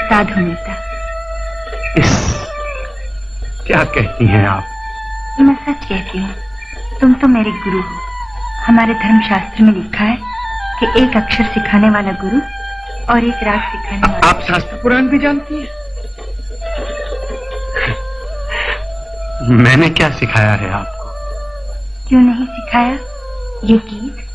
उस्ताद हूँ नेता। क्या कहती हैं आप? मैं सच कहती हूँ, तुम तो मेरे गुरु हो। हमारे धर्मशास्त्र में लिखा है कि एक अक्षर सिखाने वाला गुरु और एक राग सिखाने वाला। आप शास्त्र पुराण भी जानती हैं? मैंने क्या सिखाया है आपको? क्यों नहीं सिखाया? ये गीत